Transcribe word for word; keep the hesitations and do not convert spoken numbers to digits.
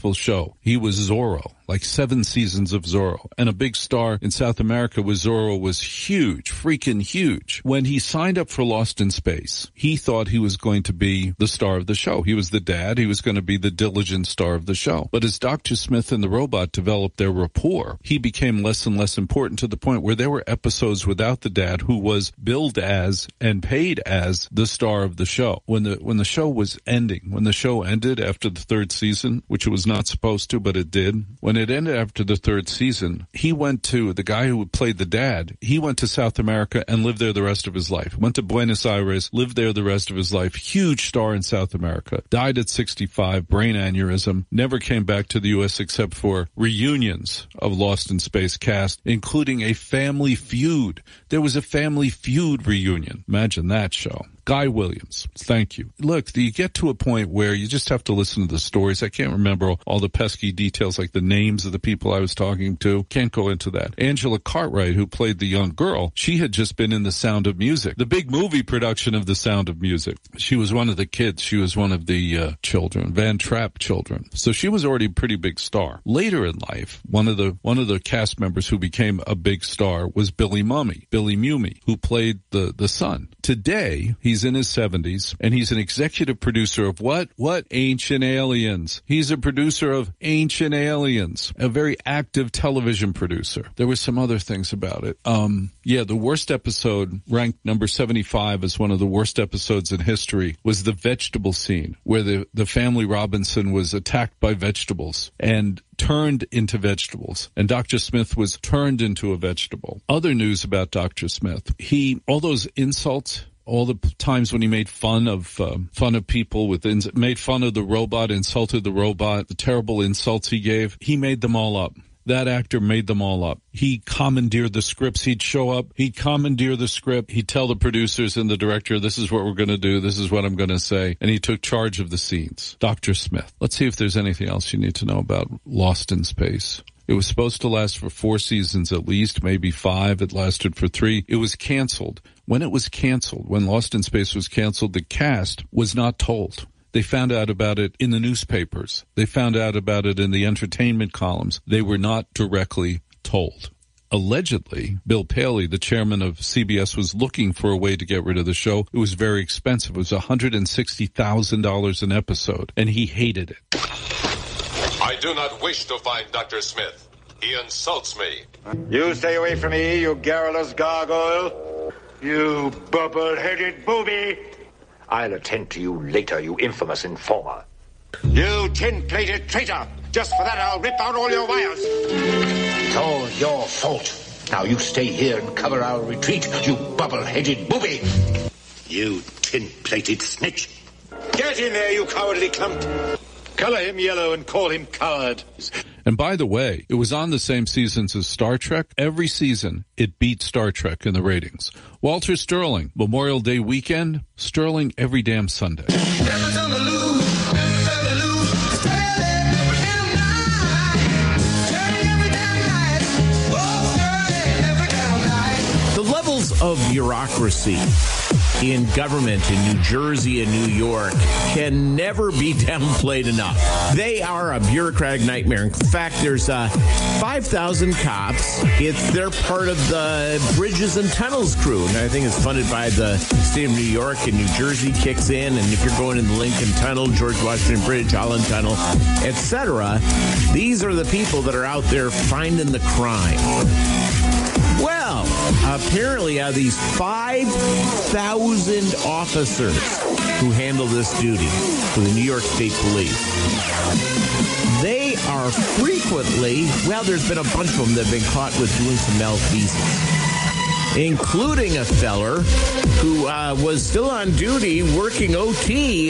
successful show. He was Zorro, like seven seasons of Zorro. And a big star in South America was Zorro was huge, freaking huge. When he signed up for Lost in Space, he thought he was going to be the star of the show. He was the dad. He was going to be the diligent star of the show. But as Doctor Smith and the robot developed their rapport, he became less and less important to the point where there were episodes without the dad who was billed as and paid as the star of the show. When the when the show was ending, when the show ended after the third season, which it was not supposed to, but it did, when it ended after the third season, he went to, the guy who played the dad, he went to South America and lived there the rest of his life. Went to Buenos Aires, lived there the rest of his life. Huge star in South America. Died at sixty-five, brain aneurysm. Never came back to the U S except for reunions of Lost in Space cast, including a Family Feud. There was a Family Feud reunion. Imagine that show. Guy Williams, thank you. Look, you get to a point where you just have to listen to the stories. I can't remember all, all the pesky details, like the names of the people I was talking to. Can't go into that. Angela Cartwright, who played the young girl, she had just been in The Sound of Music, the big movie production of The Sound of Music. She was one of the kids. She was one of the uh, children, Van Trapp children. So she was already a pretty big star. Later in life, one of the one of the cast members who became a big star was Billy Mumy, Billy Mumy, who played the, the son. Today, he's in his seventies, and he's an executive producer of what? What? Ancient Aliens. He's a producer of Ancient Aliens, a very active television producer. There were some other things about it. Um, yeah, the worst episode, ranked number seventy-five as one of the worst episodes in history, was the vegetable scene, where the, the family Robinson was attacked by vegetables and turned into vegetables, and Doctor Smith was turned into a vegetable. Other news about Doctor Smith, he, all those insults, all the times when he made fun of um, fun of people, with ins- made fun of the robot, insulted the robot, the terrible insults he gave, he made them all up. That actor made them all up. He commandeered the scripts. He'd show up. He'd commandeer the script. He'd tell the producers and the director, this is what we're going to do. This is what I'm going to say. And he took charge of the scenes. Doctor Smith. Let's see if there's anything else you need to know about Lost in Space. It was supposed to last for four seasons at least, maybe five. It lasted for three. It was canceled. When it was canceled, when Lost in Space was canceled, the cast was not told. They found out about it in the newspapers. They found out about it in the entertainment columns. They were not directly told. Allegedly, Bill Paley, the chairman of C B S, was looking for a way to get rid of the show. It was very expensive. It was one hundred sixty thousand dollars an episode, and he hated it. I do not wish to find Doctor Smith. He insults me. You stay away from me, you garrulous gargoyle. You bubble-headed booby. I'll attend to you later, you infamous informer. You tin-plated traitor! Just for that, I'll rip out all your wires. It's all your fault. Now you stay here and cover our retreat, you bubble-headed booby. You tin-plated snitch. Get in there, you cowardly clump. Color him yellow and call him coward. And by the way, it was on the same seasons as Star Trek. Every season, it beat Star Trek in the ratings. Walter Sterling, Memorial Day weekend, Sterling every damn Sunday. The levels of bureaucracy in government in New Jersey and New York can never be downplayed enough. They are a bureaucratic nightmare. In fact, there's uh, five thousand cops. It's They're part of the Bridges and Tunnels crew, and I think it's funded by the state of New York, and New Jersey kicks in, and if you're going in the Lincoln Tunnel, George Washington Bridge, Holland Tunnel, et cetera, these are the people that are out there finding the crime. Well, apparently out of these five thousand officers who handle this duty for the New York State Police, they are frequently, well, there's been a bunch of them that have been caught with doing some malfeasance, including a feller who uh, was still on duty working O T